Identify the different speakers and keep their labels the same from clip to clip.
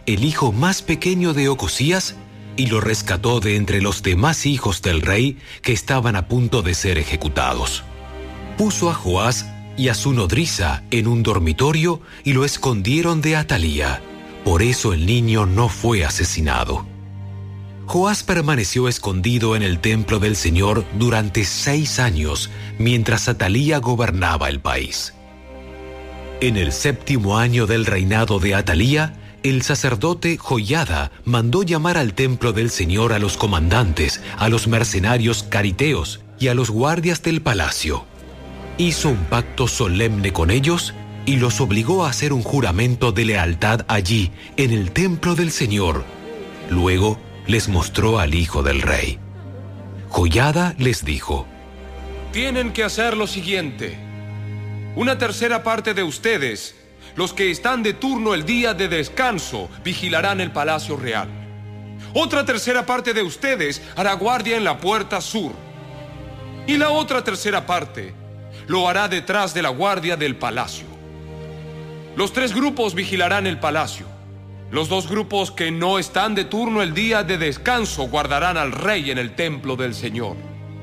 Speaker 1: el hijo más pequeño de Ocosías, y lo rescató de entre los demás hijos del rey que estaban a punto de ser ejecutados. Puso a Joás y a su nodriza en un dormitorio y lo escondieron de Atalía. Por eso el niño no fue asesinado. Joás permaneció escondido en el templo del Señor durante 6 años, mientras Atalía gobernaba el país. En el 7º año del reinado de Atalía, el sacerdote Joiada mandó llamar al templo del Señor a los comandantes, a los mercenarios cariteos y a los guardias del palacio. Hizo un pacto solemne con ellos y los obligó a hacer un juramento de lealtad allí, en el templo del Señor. Luego les mostró al hijo del rey. Joiada les dijo:
Speaker 2: tienen que hacer lo siguiente. Una tercera parte de ustedes, los que están de turno el día de descanso, vigilarán el palacio real. Otra tercera parte de ustedes hará guardia en la puerta sur. Y la otra tercera parte lo hará detrás de la guardia del palacio. Los 3 grupos vigilarán el palacio. Los 2 grupos que no están de turno el día de descanso guardarán al rey en el templo del Señor.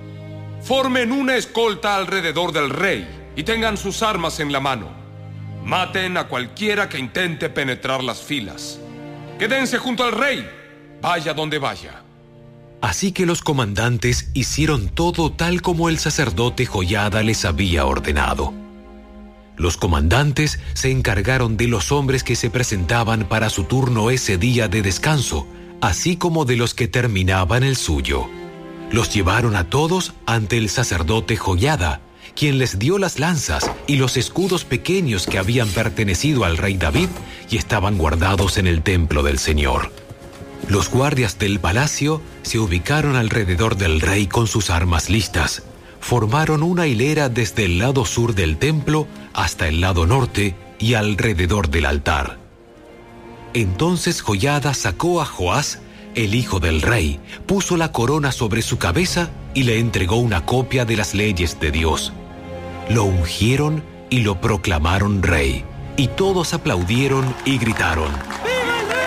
Speaker 2: Formen una escolta alrededor del rey y tengan sus armas en la mano. Maten a cualquiera que intente penetrar las filas. Quédense junto al rey, vaya donde vaya.
Speaker 1: Así que los comandantes hicieron todo tal como el sacerdote Joiada les había ordenado. Los comandantes se encargaron de los hombres que se presentaban para su turno ese día de descanso, así como de los que terminaban el suyo. Los llevaron a todos ante el sacerdote Joiada, quien les dio las lanzas y los escudos pequeños que habían pertenecido al rey David y estaban guardados en el templo del Señor. Los guardias del palacio se ubicaron alrededor del rey con sus armas listas. Formaron una hilera desde el lado sur del templo hasta el lado norte y alrededor del altar. Entonces Joiada sacó a Joás, el hijo del rey, puso la corona sobre su cabeza y le entregó una copia de las leyes de Dios. Lo ungieron y lo proclamaron rey, y todos aplaudieron y gritaron: ¡Viva el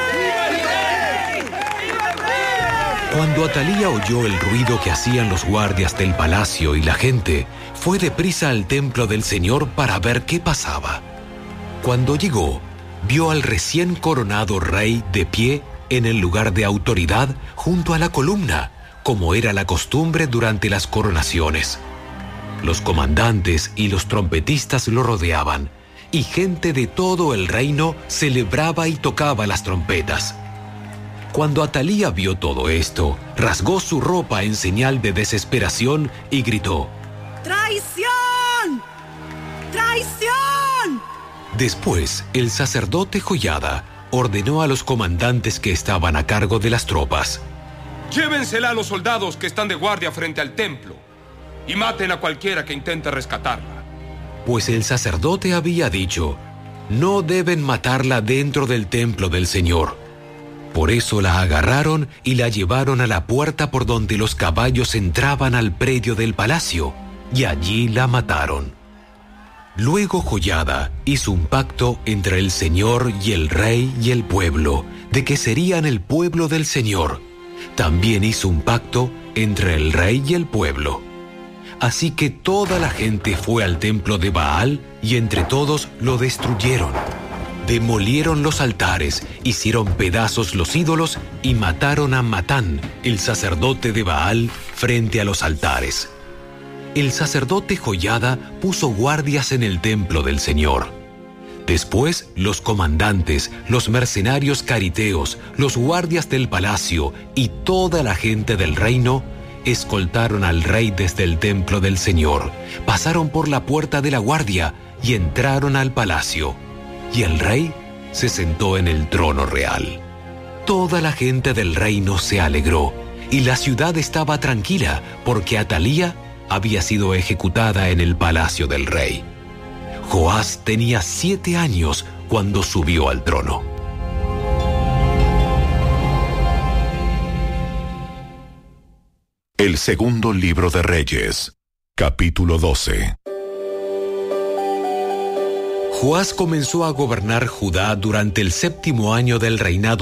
Speaker 1: rey! ¡Viva el rey! Cuando Atalía oyó el ruido que hacían los guardias del palacio y la gente, fue deprisa al templo del Señor para ver qué pasaba. Cuando llegó, vio al recién coronado rey de pie en el lugar de autoridad junto a la columna, como era la costumbre durante las coronaciones. Los comandantes y los trompetistas lo rodeaban, y gente de todo el reino celebraba y tocaba las trompetas. Cuando Atalía vio todo esto, rasgó su ropa en señal de desesperación y gritó:
Speaker 3: ¡Traición! ¡Traición!
Speaker 1: Después, el sacerdote Joiada ordenó a los comandantes que estaban a cargo de las tropas:
Speaker 2: llévensela a los soldados que están de guardia frente al templo y maten a cualquiera que intente rescatarla.
Speaker 1: Pues el sacerdote había dicho: no deben matarla dentro del templo del Señor. Por eso la agarraron y la llevaron a la puerta por donde los caballos entraban al predio del palacio, y allí la mataron. Luego Joiada hizo un pacto entre el Señor y el rey y el pueblo, de que serían el pueblo del Señor. También hizo un pacto entre el rey y el pueblo. Así que toda la gente fue al templo de Baal y entre todos lo destruyeron. Demolieron los altares, hicieron pedazos los ídolos y mataron a Matán, el sacerdote de Baal, frente a los altares. El sacerdote Joiada puso guardias en el templo del Señor. Después, los comandantes, los mercenarios cariteos, los guardias del palacio y toda la gente del reino escoltaron al rey desde el templo del Señor, pasaron por la puerta de la guardia y entraron al palacio. Y el rey se sentó en el trono real. Toda la gente del reino se alegró, y la ciudad estaba tranquila porque Atalía había sido ejecutada en el palacio del rey. Joás tenía 7 años cuando subió al trono.
Speaker 4: El segundo libro de Reyes, capítulo 12.
Speaker 1: Joás comenzó a gobernar Judá durante el 7º año del reinado